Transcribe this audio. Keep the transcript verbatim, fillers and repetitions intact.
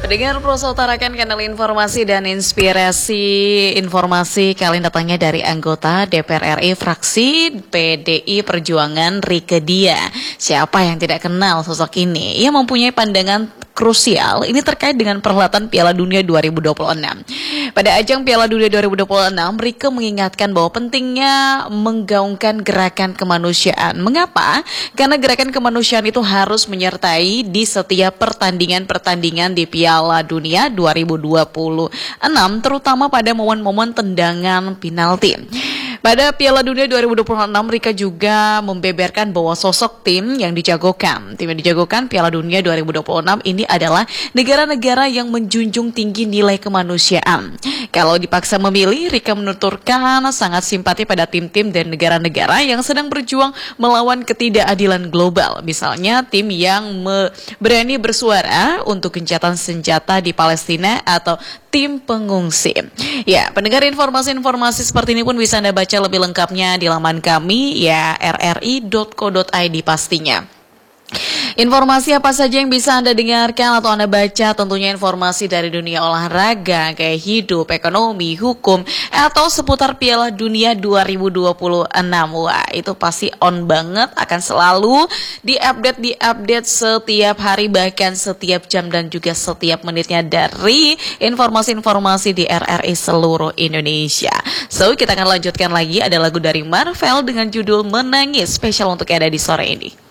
Pendengar Prosa utarakan kanal informasi dan inspirasi. Informasi kali ini datangnya dari anggota D P R R I fraksi P D I Perjuangan Rieke Diah. Siapa yang tidak kenal sosok ini? Ia mempunyai pandangan krusial ini terkait dengan perhelatan Piala Dunia dua ribu dua puluh enam. Pada ajang Piala Dunia dua ribu dua puluh enam, Rieke mengingatkan bahwa pentingnya menggaungkan gerakan kemanusiaan. Mengapa? Karena gerakan kemanusiaan itu harus menyertai di setiap pertandingan-pertandingan di Piala Dunia dua ribu dua puluh enam, terutama pada momen-momen tendangan penalti. Pada Piala Dunia dua ribu dua puluh enam, Rieke juga membeberkan bahwa sosok tim yang dijagokan, tim yang dijagokan Piala Dunia dua ribu dua puluh enam ini adalah negara-negara yang menjunjung tinggi nilai kemanusiaan. Kalau dipaksa memilih, Rieke menuturkan sangat simpati pada tim-tim dan negara-negara yang sedang berjuang melawan ketidakadilan global. Misalnya tim yang berani bersuara untuk gencatan senjata di Palestina atau tim pengungsi. Ya, pendengar informasi-informasi seperti ini pun bisa Anda baca lebih lengkapnya di laman kami ya r r i dot co dot i d pastinya. Informasi apa saja yang bisa Anda dengarkan atau Anda baca, tentunya informasi dari dunia olahraga, gaya hidup, ekonomi, hukum, atau seputar Piala Dunia dua ribu dua puluh enam. Wah, itu pasti on banget, akan selalu diupdate, diupdate setiap hari, bahkan setiap jam dan juga setiap menitnya dari informasi-informasi di R R I seluruh Indonesia. So, kita akan lanjutkan lagi, ada lagu dari Marvel dengan judul Menangis, spesial untuk Anda di sore ini.